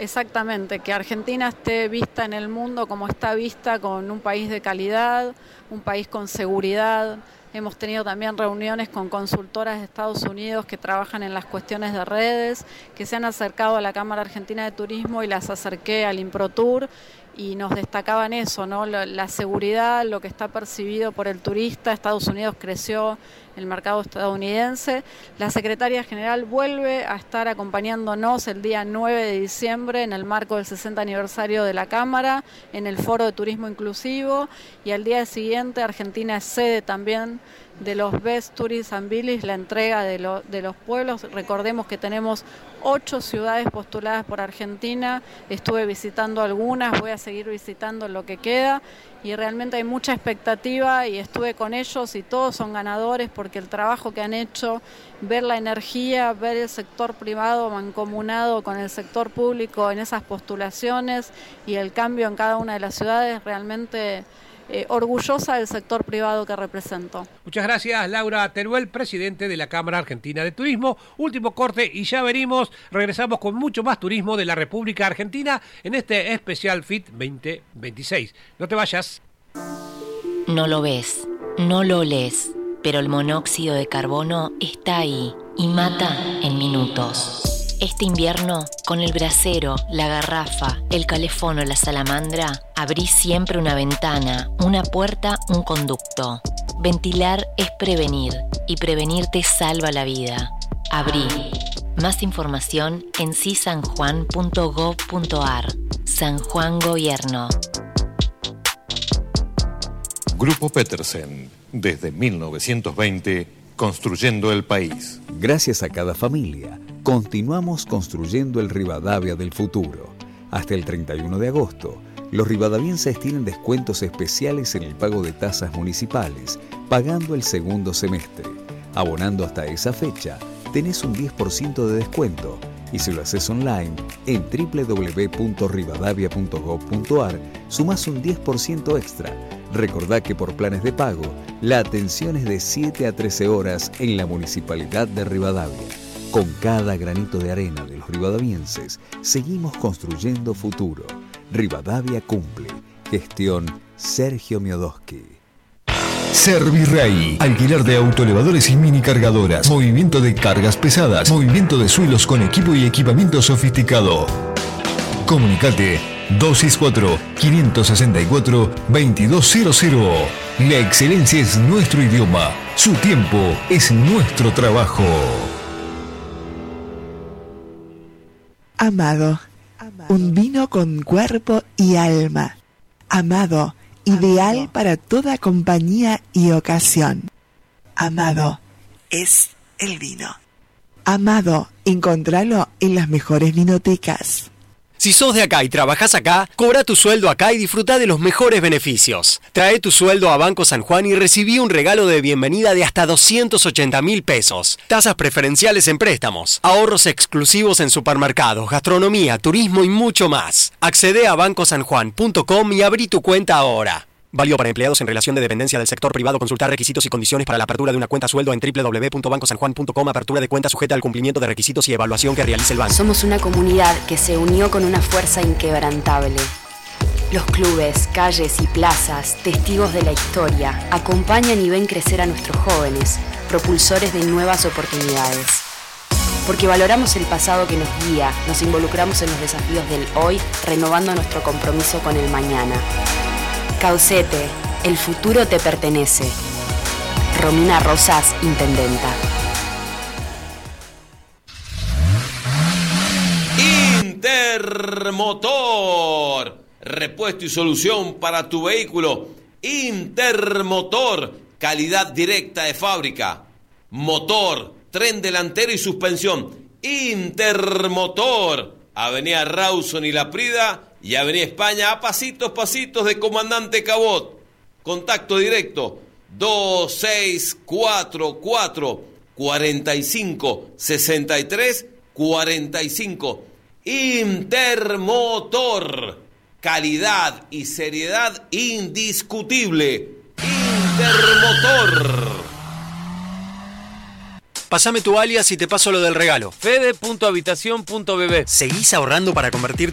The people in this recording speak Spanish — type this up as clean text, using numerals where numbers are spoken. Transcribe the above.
Exactamente, que Argentina esté vista en el mundo como está vista, con un país de calidad, un país con seguridad. Hemos tenido también reuniones con consultoras de Estados Unidos que trabajan en las cuestiones de redes, que se han acercado a la Cámara Argentina de Turismo y las acerqué al ImproTour y nos destacaban eso, ¿no? La seguridad, lo que está percibido por el turista. Estados Unidos creció el mercado estadounidense. La secretaria general vuelve a estar acompañándonos el día 9 de diciembre en el marco del 60 aniversario de la Cámara, en el Foro de Turismo Inclusivo, y al día siguiente Argentina es sede también de los Best Tourism Villages, la entrega de los pueblos. Recordemos que tenemos 8 ciudades postuladas por Argentina, estuve visitando algunas, voy a seguir visitando lo que queda, y realmente hay mucha expectativa y estuve con ellos y todos son ganadores porque el trabajo que han hecho, ver la energía, ver el sector privado mancomunado con el sector público en esas postulaciones y el cambio en cada una de las ciudades, realmente orgullosa del sector privado que represento. Muchas gracias, Laura Teruel, presidente de la Cámara Argentina de Turismo. Último corte y ya venimos. Regresamos con mucho más turismo de la República Argentina en este especial FIT 2026. No te vayas. No lo ves, no lo olés, pero el monóxido de carbono está ahí y mata en minutos. Este invierno, con el brasero, la garrafa, el calefón o la salamandra, abrí siempre una ventana, una puerta, un conducto. Ventilar es prevenir, y prevenir te salva la vida. Abrí. Más información en cisanjuan.gov.ar. San Juan Gobierno. Grupo Petersen, desde 1920, construyendo el país. Gracias a cada familia, continuamos construyendo el Rivadavia del futuro. Hasta el 31 de agosto, los rivadavienses tienen descuentos especiales en el pago de tasas municipales, pagando el segundo semestre. Abonando hasta esa fecha, tenés un 10% de descuento. Y si lo haces online, en www.rivadavia.gov.ar, sumás un 10% extra. Recordá que por planes de pago, la atención es de 7 a 13 horas en la Municipalidad de Rivadavia. Con cada granito de arena de los rivadavienses, seguimos construyendo futuro. Rivadavia cumple. Gestión Sergio Miodoski. Servirrey. Alquiler de autoelevadores y mini cargadoras. Movimiento de cargas pesadas. Movimiento de suelos con equipo y equipamiento sofisticado. Comunicate 264-564-2200. La excelencia es nuestro idioma. Su tiempo es nuestro trabajo. Amado. Un vino con cuerpo y alma. Amado. Ideal para toda compañía y ocasión. Amado es el vino. Amado, encontralo en las mejores vinotecas. Si sos de acá y trabajás acá, cobra tu sueldo acá y disfruta de los mejores beneficios. Trae tu sueldo a Banco San Juan y recibí un regalo de bienvenida de hasta 280.000 pesos. Tasas preferenciales en préstamos, ahorros exclusivos en supermercados, gastronomía, turismo y mucho más. Accede a bancosanjuan.com y abrí tu cuenta ahora. Válido para empleados en relación de dependencia del sector privado. Consultar requisitos y condiciones para la apertura de una cuenta sueldo en www.bancosanjuan.com. Apertura de cuenta sujeta al cumplimiento de requisitos y evaluación que realice el banco. Somos una comunidad que se unió con una fuerza inquebrantable. Los clubes, calles y plazas, testigos de la historia, acompañan y ven crecer a nuestros jóvenes, propulsores de nuevas oportunidades. Porque valoramos el pasado que nos guía, nos involucramos en los desafíos del hoy, renovando nuestro compromiso con el mañana. Caucete, el futuro te pertenece. Romina Rosas, Intendenta. Intermotor, repuesto y solución para tu vehículo. Intermotor, calidad directa de fábrica. Motor, tren delantero y suspensión. Intermotor, Avenida Rawson y La Prida y Avenida España a pasitos de Comandante Cabot. Contacto directo 2644 45 63 45. Intermotor, calidad y seriedad indiscutible. Intermotor. Pásame tu alias y te paso lo del regalo. Fede.habitación.bb. ¿Seguís ahorrando para convertir